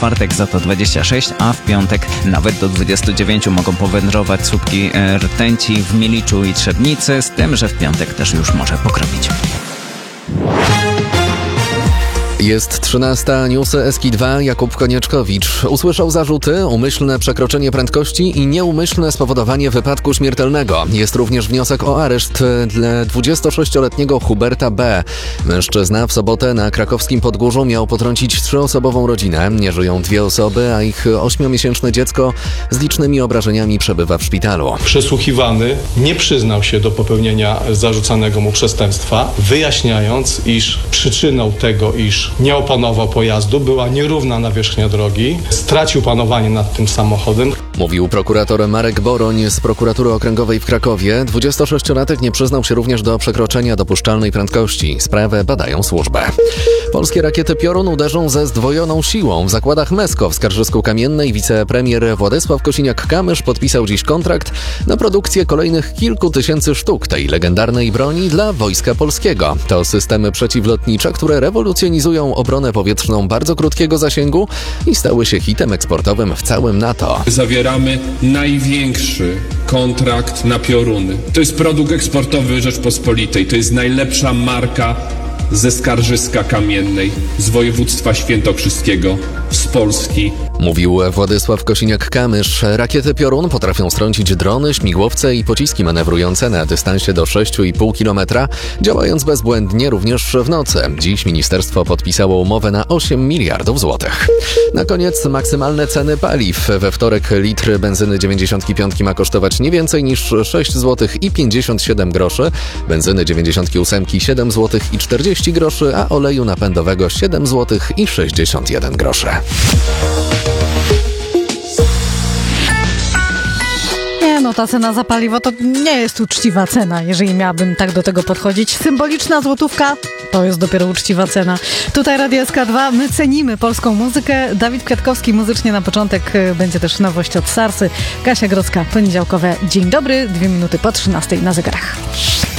czwartek za to 26, a w piątek nawet do 29 mogą powędrować słupki rtęci w Miliczu i Trzebnicy, z tym, że w piątek też już może pokropić. Jest 13, newsy Eski2, Jakub Konieczkowicz. Usłyszał zarzuty, umyślne przekroczenie prędkości i nieumyślne spowodowanie wypadku śmiertelnego. Jest również wniosek o areszt dla 26-letniego Huberta B. Mężczyzna w sobotę na krakowskim Podgórzu miał potrącić 3-osobową rodzinę. Nie żyją 2 osoby, a ich 8-miesięczne dziecko z licznymi obrażeniami przebywa w szpitalu. Przesłuchiwany nie przyznał się do popełnienia zarzucanego mu przestępstwa, wyjaśniając, iż przyczyną tego, iż nie opanował pojazdu, była nierówna nawierzchnia drogi, stracił panowanie nad tym samochodem. Mówił prokurator Marek Boroń z Prokuratury Okręgowej w Krakowie. 26-latek nie przyznał się również do przekroczenia dopuszczalnej prędkości. Sprawę badają służby. Polskie rakiety Piorun uderzą ze zdwojoną siłą. W zakładach Mesko w Skarżysku-Kamiennej wicepremier Władysław Kosiniak-Kamysz podpisał dziś kontrakt na produkcję kolejnych kilku tysięcy sztuk tej legendarnej broni dla Wojska Polskiego. To systemy przeciwlotnicze, które rewolucjonizują obronę powietrzną bardzo krótkiego zasięgu i stały się hitem eksportowym w całym NATO. Zawieramy największy kontrakt na Pioruny. To jest produkt eksportowy Rzeczpospolitej. To jest najlepsza marka ze Skarżyska Kamiennej, z województwa świętokrzyskiego, z Polski. Mówił Władysław Kosiniak-Kamysz. Rakiety Piorun potrafią strącić drony, śmigłowce i pociski manewrujące na dystansie do 6,5 km, działając bezbłędnie również w nocy. Dziś ministerstwo podpisało umowę na 8 miliardów złotych. Na koniec maksymalne ceny paliw. We wtorek litr benzyny 95 ma kosztować nie więcej niż 6 zł i 57 groszy, benzyny 98 7 zł i 40 groszy, a oleju napędowego 7 zł i 61 groszy. Ta cena za paliwo to nie jest uczciwa cena, jeżeli miałabym tak do tego podchodzić. Symboliczna złotówka to jest dopiero uczciwa cena. Tutaj Radio SK2, my cenimy polską muzykę. Dawid Kwiatkowski muzycznie na początek, będzie też nowość od Sarsy. Kasia Grodzka, poniedziałkowe Dzień Dobry, 2 minuty po 13 na zegarach.